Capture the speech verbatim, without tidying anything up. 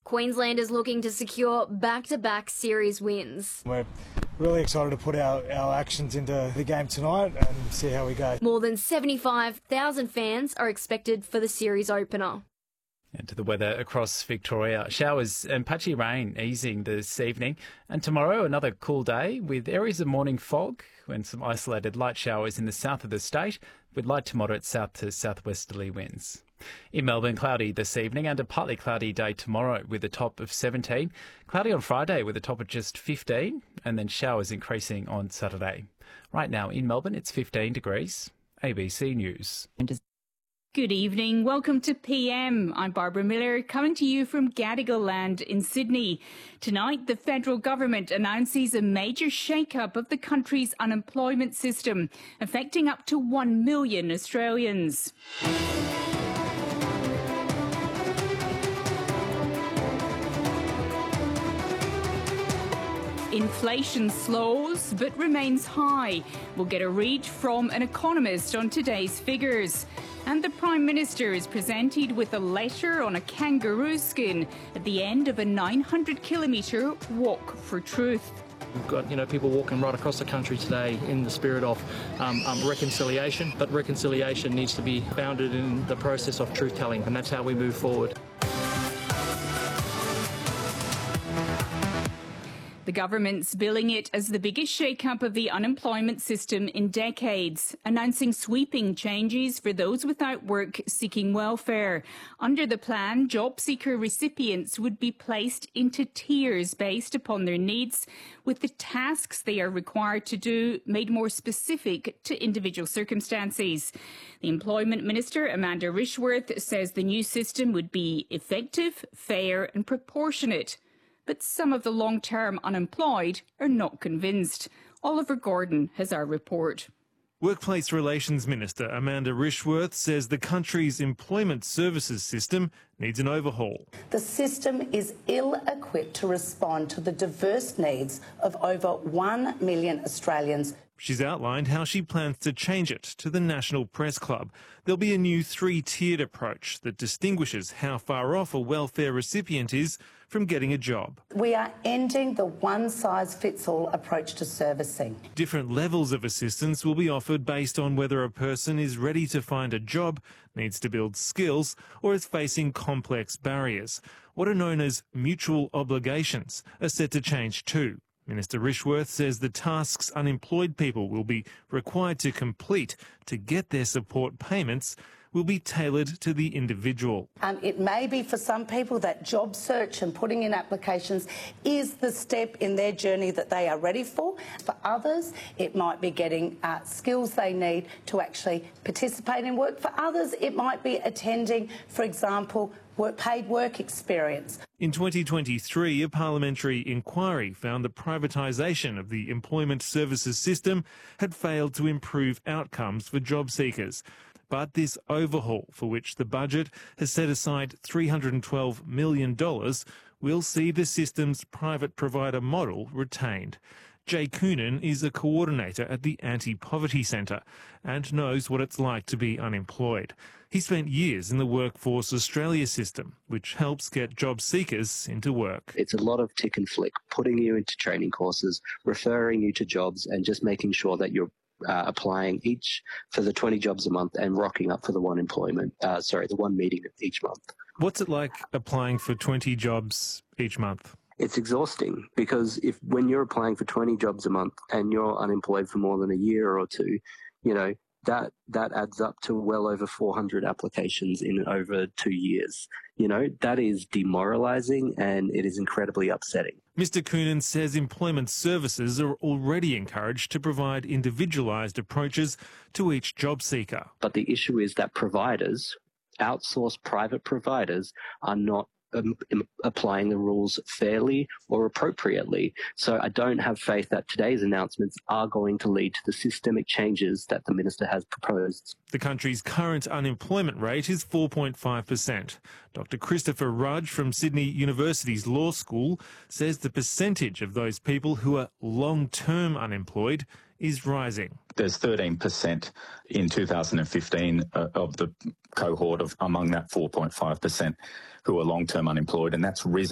Queensland is looking to secure back-to-back series wins. We're really excited to put our, our actions into the game tonight and see how we go. More than seventy-five thousand fans are expected for the series opener. And to the weather across Victoria, showers and patchy rain easing this evening. And tomorrow, another cool day with areas of morning fog and some isolated light showers in the south of the state with light to moderate south to southwesterly winds. In Melbourne, cloudy this evening and a partly cloudy day tomorrow with a top of seventeen. Cloudy on Friday with a top of just fifteen and then showers increasing on Saturday. Right now in Melbourne, it's fifteen degrees. A B C News. Good evening. Welcome to P M. I'm Barbara Miller, coming to you from Gadigal Land in Sydney. Tonight, the federal government announces a major shake-up of the country's unemployment system, affecting up to one million Australians. Inflation slows but remains high. We'll get a read from an economist on today's figures. And the Prime Minister is presented with a letter on a kangaroo skin at the end of a nine hundred kilometre walk for truth. We've got, you know, people walking right across the country today in the spirit of um, um, reconciliation, but reconciliation needs to be founded in the process of truth-telling, and that's how we move forward. The government's billing it as the biggest shake-up of the unemployment system in decades, announcing sweeping changes for those without work seeking welfare. Under the plan, job seeker recipients would be placed into tiers based upon their needs, with the tasks they are required to do made more specific to individual circumstances. The Employment Minister, Amanda Rishworth, says the new system would be effective, fair and proportionate. But some of the long-term unemployed are not convinced. Oliver Gordon has our report. Workplace Relations Minister Amanda Rishworth says the country's employment services system needs an overhaul. The system is ill-equipped to respond to the diverse needs of over one million Australians. She's outlined how she plans to change it to the National Press Club. There'll be a new three-tiered approach that distinguishes how far off a welfare recipient is from getting a job. We are ending the one-size-fits-all approach to servicing. Different levels of assistance will be offered based on whether a person is ready to find a job, needs to build skills, or is facing complex barriers. What are known as mutual obligations are set to change too. Minister Rishworth says the tasks unemployed people will be required to complete to get their support payments will be tailored to the individual. Um, it may be for some people that job search and putting in applications is the step in their journey that they are ready for. For others, it might be getting uh, skills they need to actually participate in work. For others, it might be attending, for example, work, paid work experience. In twenty twenty-three, a parliamentary inquiry found the privatisation of the employment services system had failed to improve outcomes for job seekers. But this overhaul, for which the budget has set aside three hundred twelve million dollars, will see the system's private provider model retained. Jay Coonan is a coordinator at the Anti-Poverty Centre and knows what it's like to be unemployed. He spent years in the Workforce Australia system, which helps get job seekers into work. It's a lot of tick and flick, putting you into training courses, referring you to jobs and just making sure that you're Uh, applying each for the twenty jobs a month and rocking up for the one employment, uh, sorry, the one meeting each month. What's it like applying for twenty jobs each month? It's exhausting because if when you're applying for twenty jobs a month and you're unemployed for more than a year or two, you know, that that adds up to well over four hundred applications in over two years. You know, that is demoralising and it is incredibly upsetting. Mister Coonan says employment services are already encouraged to provide individualised approaches to each job seeker. But the issue is that providers, outsourced private providers, are not Um, applying the rules fairly or appropriately. So I don't have faith that today's announcements are going to lead to the systemic changes that the Minister has proposed. The country's current unemployment rate is four point five percent. Doctor Christopher Rudge from Sydney University's Law School says the percentage of those people who are long-term unemployed is rising. There's thirteen percent in two thousand fifteen uh, of the cohort of among that four point five percent who are long-term unemployed, and that's risen